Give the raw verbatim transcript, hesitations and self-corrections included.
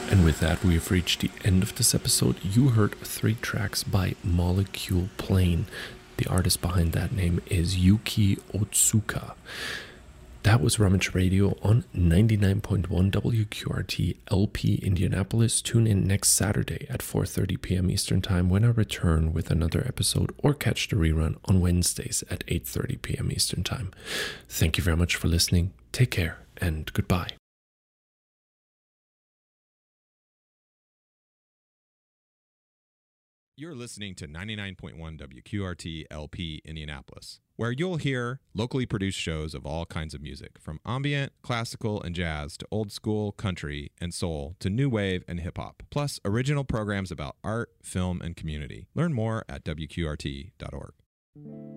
And with that, we have reached the end of this episode. You heard three tracks by Molecule Plane. The artist behind that name is Yuki Otsuka. That was Rummage Radio on ninety-nine point one W Q R T L P Indianapolis. Tune in next Saturday at four thirty p.m. Eastern Time when I return with another episode, or catch the rerun on Wednesdays at eight thirty p.m. Eastern Time. Thank you very much for listening. Take care and goodbye. You're listening to ninety-nine point one W Q R T L P Indianapolis, where you'll hear locally produced shows of all kinds of music, from ambient, classical, and jazz to old school, country, and soul to new wave and hip hop, plus original programs about art, film, and community. Learn more at W Q R T dot org.